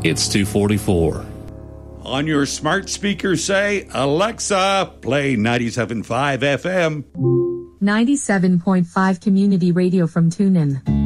It's 2:44. On your smart speaker, say, Alexa, play 97.5 FM. 97.5 Community Radio from TuneIn.